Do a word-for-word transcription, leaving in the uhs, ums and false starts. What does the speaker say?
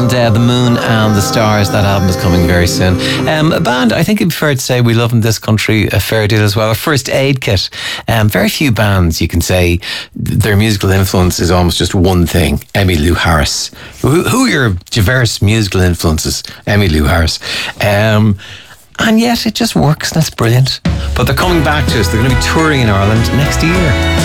And uh, The Moon and the Stars, that album is coming very soon. Um, a band, I think it'd be fair to say we love in this country a fair deal as well. First Aid Kit. Um, very few bands you can say their musical influence is almost just one thing. Emmylou Harris. Who, who are your diverse musical influences? Emmylou Harris. Um, and yet it just works. That's brilliant. But they're coming back to us. They're going to be touring in Ireland next year.